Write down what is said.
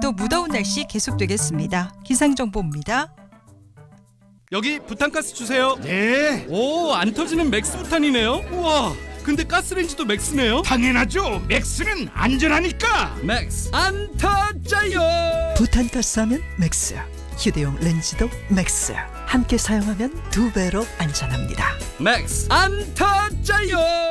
오늘도 무더운 날씨 계속되겠습니다. 기상정보입니다. 여기 부탄가스 주세요. 네, 오, 안 터지는 맥스 부탄이네요. 우와, 근데 가스레인지도 맥스네요. 당연하죠. 맥스는 안전하니까. 맥스 안 터져요. 부탄가스 하면 맥스, 휴대용 렌즈도 맥스. 함께 사용하면 2배로 안전합니다. 맥스 안 터져요.